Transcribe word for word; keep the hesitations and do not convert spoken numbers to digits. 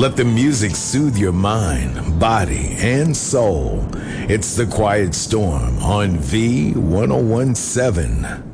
Let the music soothe your mind, body, and soul. It's The Quiet Storm on V ten seventeen.